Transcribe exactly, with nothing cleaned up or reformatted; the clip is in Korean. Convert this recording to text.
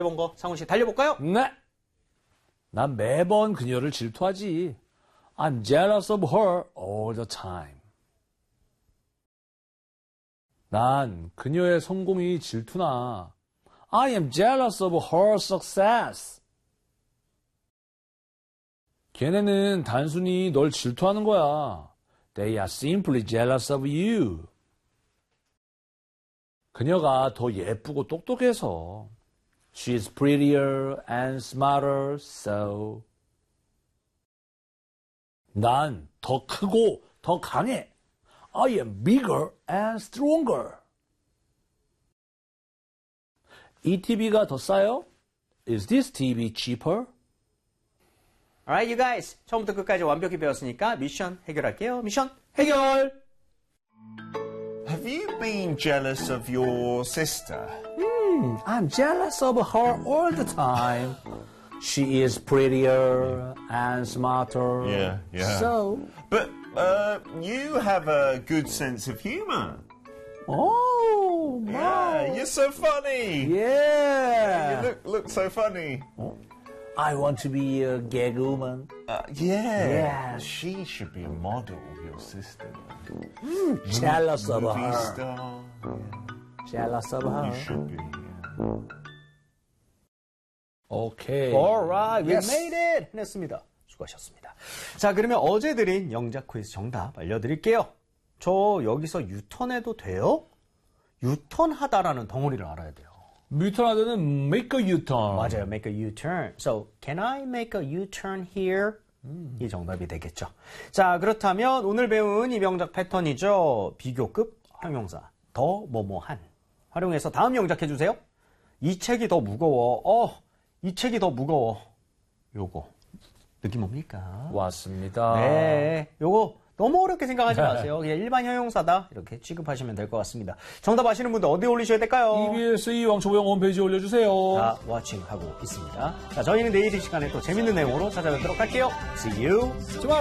해본 거 상훈 씨 달려볼까요? 네. 난 매번 그녀를 질투하지. I'm jealous of her all the time. 난 그녀의 성공이 질투나. I am jealous of her success. 걔네는 단순히 널 질투하는 거야. They are simply jealous of you. 그녀가 더 예쁘고 똑똑해서. She's prettier and smarter, so. 난 더 크고 더 강해. I am bigger and stronger. 이 티비가 더 싸요? Is this 티비 cheaper? Alright, you guys. 처음부터 끝까지 완벽히 배웠으니까 미션 해결할게요. 미션 해결! Have you been jealous of your sister? Hmm, I'm jealous of her all the time. She is prettier and smarter. Yeah, yeah. So, But uh, you have a good sense of humor. oh, Yeah, wow. you're so funny. Yeah. You look look so funny. I want to be a gag woman. Uh, yeah. Yeah. She should be a model, your sister. Jealous of Movie her. star. Jealous of You her. should be. Yeah. Okay. Alright, we Yes. made it! 해냈습니다. 수고하셨습니다. 자, 그러면 어제 드린 영작 퀴즈 정답 알려드릴게요. 저 여기서 유턴해도 돼요? 유턴하다라는 덩어리를 알아야 돼요. 뮤턴하다는 make a U-turn. 맞아요. make a U-turn. So, can I make a U-turn here? 음, 이 정답이 되겠죠. 자, 그렇다면 오늘 배운 이 명작 패턴이죠. 비교급 형용사 더 뭐뭐한 활용해서 다음 영작 해주세요. 이 책이 더 무거워. 어, 이 책이 더 무거워. 요거 느낌 뭡니까? 왔습니다. 네, 요거 너무 어렵게 생각하지 네. 마세요. 그냥 일반 형용사다 이렇게 취급하시면 될 것 같습니다. 정답 아시는 분들 어디에 올리셔야 될까요? 이비에스 왕초보영 홈페이지에 올려주세요. 다 워칭하고 있습니다. 자, 저희는 내일 이 시간에 또 재밌는 내용으로 찾아뵙도록 할게요. See you tomorrow.